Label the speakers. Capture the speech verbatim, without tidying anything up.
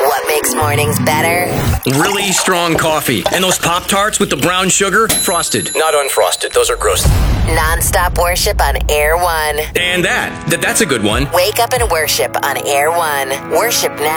Speaker 1: What makes mornings better?
Speaker 2: Really strong coffee. And those Pop-Tarts with the brown sugar, frosted, not unfrosted. Those are gross.
Speaker 1: Non-stop worship on Air One.
Speaker 2: And that, that that's a good one.
Speaker 1: Wake up and worship on Air One. Worship now.